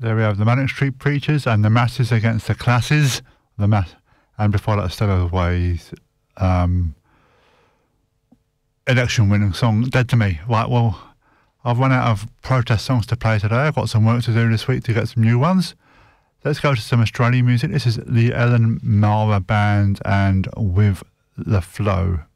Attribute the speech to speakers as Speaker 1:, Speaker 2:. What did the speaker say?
Speaker 1: There we have the Manic Street Preachers and the Masses Against the Classes. And before that, Stowaway's election-winning song, Dead to Me. Right, well, I've run out of protest songs to play today. I've got some work to do this week to get some new ones. Let's go to some Australian music. This is the Ellen Mara Band and With the Flow.